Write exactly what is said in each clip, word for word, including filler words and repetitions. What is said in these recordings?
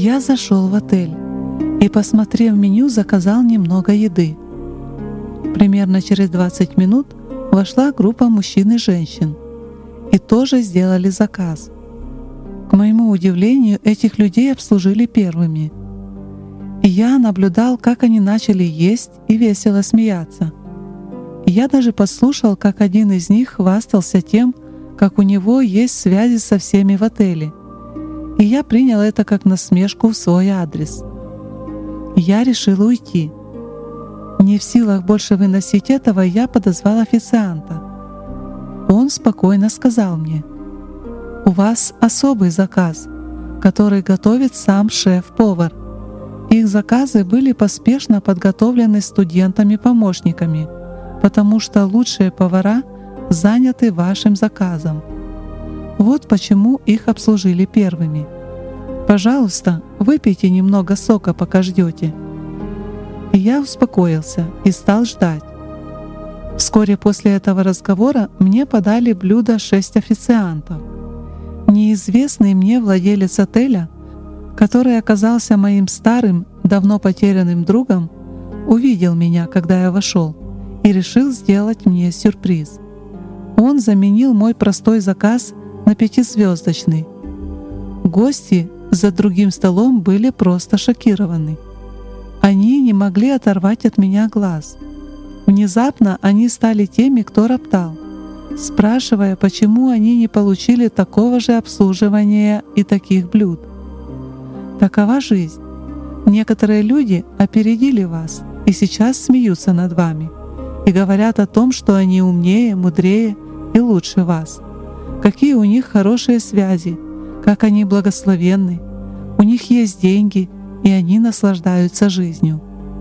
Я зашел в отель и, посмотрев меню, заказал немного еды. Примерно через двадцать минут вошла группа мужчин и женщин и тоже сделали заказ. К моему удивлению, этих людей обслужили первыми. И я наблюдал, как они начали есть и весело смеяться. И я даже послушал, как один из них хвастался тем, как у него есть связи со всеми в отеле. И я принял это как насмешку в свой адрес. Я решил уйти. Не в силах больше выносить этого, я подозвал официанта. Он спокойно сказал мне: «У вас особый заказ, который готовит сам шеф-повар. Их заказы были поспешно подготовлены студентами-помощниками, потому что лучшие повара заняты вашим заказом. Вот почему их обслужили первыми. Пожалуйста, выпейте немного сока, пока ждете». И я успокоился и стал ждать. Вскоре после этого разговора мне подали блюдо шесть официантов. Неизвестный мне владелец отеля, который оказался моим старым, давно потерянным другом, увидел меня, когда я вошел, и решил сделать мне сюрприз. Он заменил мой простой заказ на пятизвездочный. Гости за другим столом были просто шокированы. Они не могли оторвать от меня глаз. Внезапно они стали теми, кто роптал, спрашивая, почему они не получили такого же обслуживания и таких блюд. Такова жизнь. Некоторые люди опередили вас и сейчас смеются над вами и говорят о том, что они умнее, мудрее и лучше вас. Какие у них хорошие связи, как они благословенны, у них есть деньги, и они наслаждаются жизнью.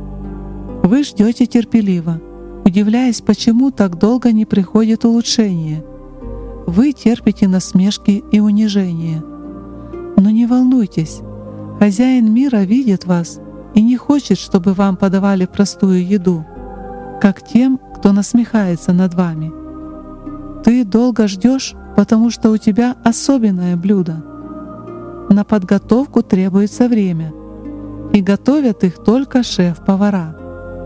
Вы ждете терпеливо, удивляясь, почему так долго не приходит улучшение. Вы терпите насмешки и унижения. Но не волнуйтесь, хозяин мира видит вас и не хочет, чтобы вам подавали простую еду, как тем, кто насмехается над вами. Ты долго ждешь, потому что у тебя особенное блюдо. На подготовку требуется время, и готовят их только шеф-повара.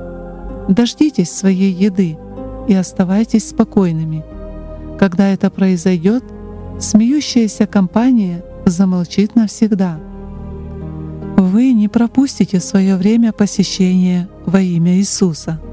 Дождитесь своей еды и оставайтесь спокойными. Когда это произойдет, смеющаяся компания замолчит навсегда. Вы не пропустите свое время посещения во имя Иисуса.